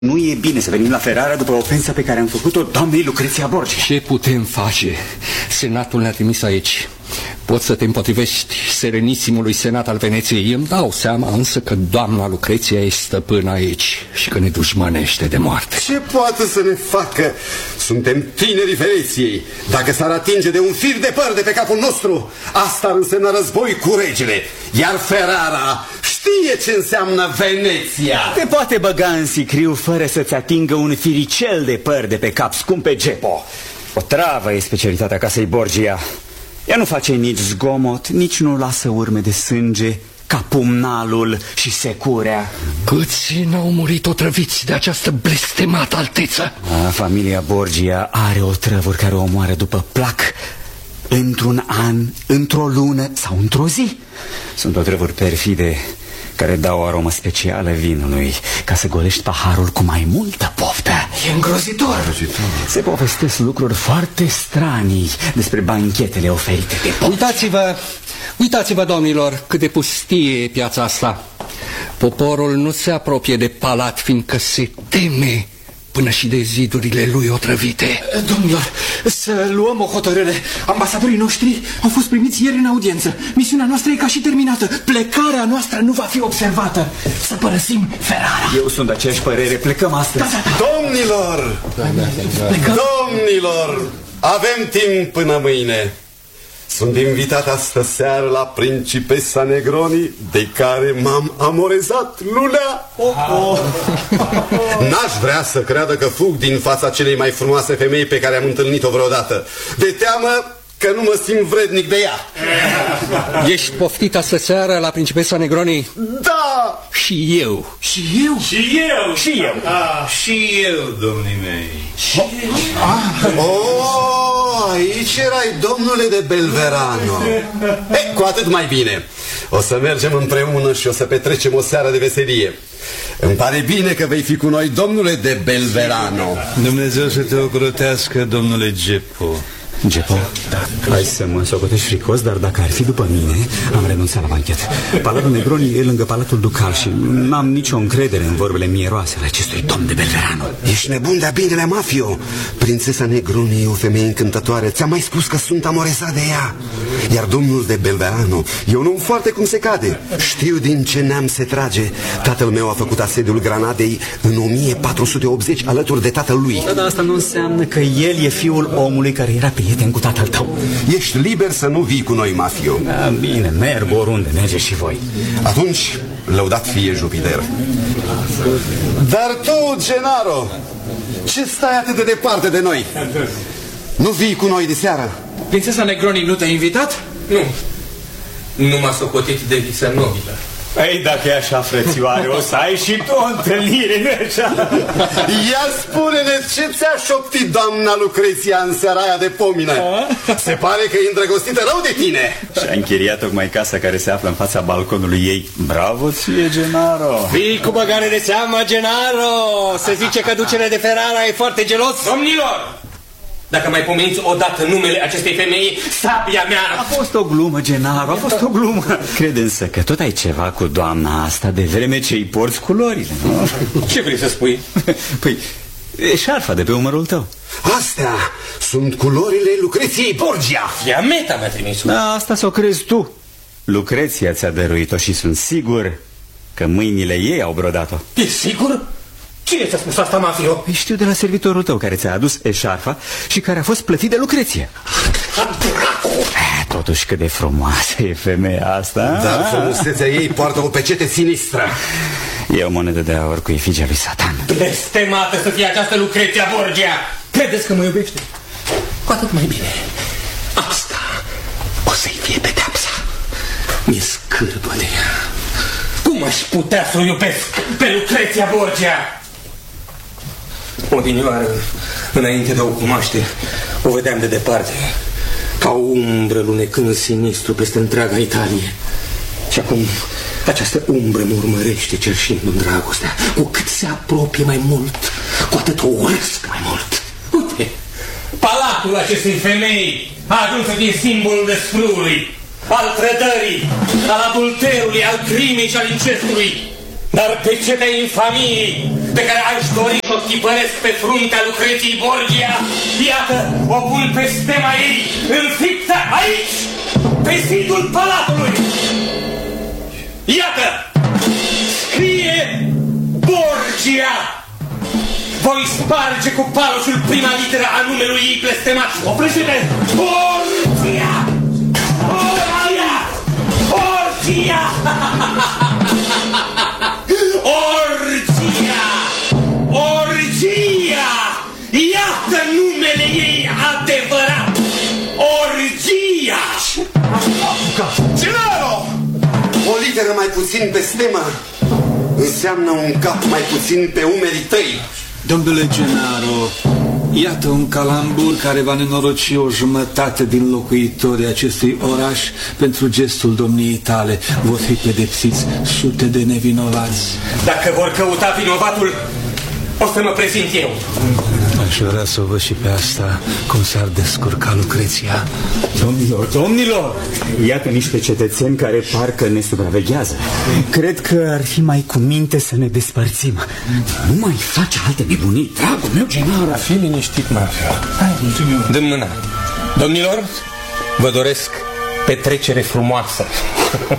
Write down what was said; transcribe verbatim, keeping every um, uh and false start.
Nu e bine să venim la Ferrara după ofensa pe care am făcut-o doamnei Lucreția Borgia. Ce putem face? Senatul ne-a trimis aici. Poți să te împotrivești Serenisimului Senat al Veneției. Îmi dau seama însă că doamna Lucreția e stăpână aici și că ne dușmănește de moarte. Ce poate să ne facă? Suntem tinerii Veneției. Dacă s-ar atinge de un fir de păr de pe capul nostru, asta ar însemna război cu regele. Iar Ferrara știe ce înseamnă Veneția. Te poate băga în sicriu fără să-ți atingă un firicel de păr de pe cap, scumpe Gepo. O travă e specialitatea casei Borgia. Ea nu face nici zgomot, nici nu lasă urme de sânge ca pumnalul și securea. Câți n-au murit otrăviți de această blestemată alteță? A, familia Borgia are otrăvuri care o omoară după plac, într-un an, într-o lună sau într-o zi. Sunt otrăvuri perfide care dau o aromă specială vinului, ca să golești paharul cu mai multă poftă. E îngrozitor. Se povestesc lucruri foarte stranii despre banchetele oferite de popi. Uitați-vă, uitați-vă, domnilor, cât de pustie e piața asta. Poporul nu se apropie de palat, fiindcă se teme până și de zidurile lui otrăvite. Domnilor, să luăm o hotărâre. Ambasadorii noștri au fost primiți ieri în audiență. Misiunea noastră e ca și terminată. Plecarea noastră nu va fi observată. Să părăsim Ferrara. Eu sunt de aceeași părere, plecăm astăzi. Da, da, da. Domnilor, da, da, da. domnilor, avem timp până mâine. Sunt invitat astă seară la Principesa Negroni, de care m-am amorezat lulea. Oh, oh. N-aș vrea să creadă că fug din fața celei mai frumoase femei pe care am întâlnit-o vreodată, de teamă că nu mă simt vrednic de ea. Ești poftit astă seară la Principesa Negroni? Da! Și eu. Și eu? Și eu! Și eu! Ah, și eu, domnii mei. Și eu. Ah. Oh, aici erai, domnule de Belverano. E, cu atât mai bine. O să mergem împreună și o să petrecem o seară de veselie. Îmi pare bine că vei fi cu noi, domnule de Belverano. Dumnezeu să te ocrotească, domnule Gepo. Gepo, da. Hai să mă socotești fricos, dar dacă ar fi după mine, am renunțat la banchet. Palatul Negroni e lângă Palatul Ducal și n-am nicio încredere în vorbele mieroase ale acestui domn de Belverano. Ești nebun de-a binele, Mafio. Prințesa Negroni e o femeie încântătoare. Ți-am mai spus că sunt amorezat de ea. Iar domnul de Belverano e un om foarte cum se cade. Știu din ce neam se trage. Tatăl meu a făcut asediul Granadei în o mie patru sute optzeci alături de tatăl lui. Da, dar asta nu înseamnă că el e fiul omului care era prieten cu tatăl tău. Ești liber să nu vii cu noi, Mafio. Da, bine, merg oriunde, mergeți și voi. Atunci, lăudat fie Jupiter. Dar tu, Gennaro, ce stai atât de departe de noi? Nu vii cu noi de seară? Prințesa Negroni nu te-a invitat? Nu. Nu m-a socotit de visă nobilă. Ei, dacă e așa, frățioare, o să ai și tu o întâlnire, nu așa? Ia spune-ne ce ți-a șoptit doamna Lucreția în seara aia de pomină. Se pare că e îndrăgostită rău de tine. Și-a închiriat tocmai casa care se află în fața balconului ei. Bravo ție, Gennaro. Fii cu băgare de seamă, Gennaro. Se zice că ducele de Ferrara e foarte gelos. Domnilor! Dacă mai pomeniți odată numele acestei femei, sabia mea... A fost o glumă, Gennaro, a fost o glumă. Cred însă că tot ai ceva cu doamna asta de vreme ce îi porți culorile, nu? Ce vrei să spui? Păi, e șarfa de pe umărul tău. Astea sunt culorile Lucreției Borgia. Fiameta mi-a trimis-o. Da, asta s-o crezi tu. Lucreția ți-a dăruit-o și sunt sigur că mâinile ei au brodat-o. E sigur? Cine ți-a spus asta, Mafio? Păi știu de la servitorul tău care ți-a adus eșarfa și care a fost plătit de Lucreție. Totuși cât de frumoasă e femeia asta. Dar frumusețea ei poartă o pecete sinistră. E o monedă de aur cu efigia lui Satan. Blestemată să fie această Lucreția Borgia. Credeți că mă iubește? Cu atât mai bine. Asta o să-i fie pedeapsa. Mi-e scârbă de ea. Cum aș putea să o iubesc pe Lucreția Borgia? Odinioară, înainte de a o cunoaște, o vedeam de departe, ca o umbră lunecând sinistru peste întreaga Italie. Și acum această umbră mă urmărește cerșindu-mi dragostea. Cu cât se apropie mai mult, cu atât o urăsc mai mult. Uite, palatul acestei femei a ajuns să fie simbolul desfrâului, al trădării, al adulterului, al crimei și al incestului. Dar pecetea infamiei pe care aș dori să o tipăresc pe fruntea Lucreției Borgia, iată, o pun pe stema ei, înfiptă aici, pe zidul palatului. Iată, scrie Borgia. Voi sparge cu paloșul prima literă a numelui ei blestemat. Oprește-te! Borgia! Borgia! Borgia! Orgia! Orgia! Iată numele ei adevărat! Orgia! Genaro! O literă mai puțin pe stemă înseamnă un cap mai puțin pe umerii tăi. Domnule Genaro, iată un calambur care va nenoroci o jumătate din locuitorii acestui oraș. Pentru gestul domniei tale vor fi pedepsiți sute de nevinovați. Dacă vor căuta vinovatul, o să mă prezint eu. Aș vrea să o văd și pe asta, cum s-ar descurca Lucreția. Domnilor, domnilor, iată niște cetățeni care parcă ne supraveghează. Cred că ar fi mai cu minte să ne despărțim. Nu mai face alte nebunii, dragul meu, Genaro. Fii liniștit, Marfa. Hai, mulțumim. Dă-mi mâna. Domnilor, vă doresc petrecere frumoasă.